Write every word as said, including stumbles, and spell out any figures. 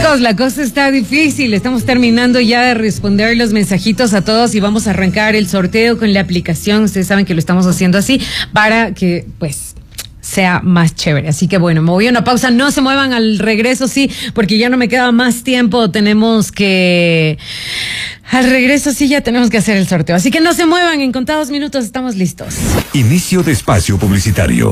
Chicos, la cosa está difícil. Estamos terminando ya de responder los mensajitos a todos y vamos a arrancar el sorteo con la aplicación. Ustedes saben que lo estamos haciendo así para que, pues, sea más chévere. Así que bueno, me voy a una pausa. No se muevan, al regreso, sí, porque ya no me queda más tiempo. Tenemos que... Al regreso sí ya tenemos que hacer el sorteo. Así que no se muevan, en contados minutos estamos listos. Inicio de espacio publicitario.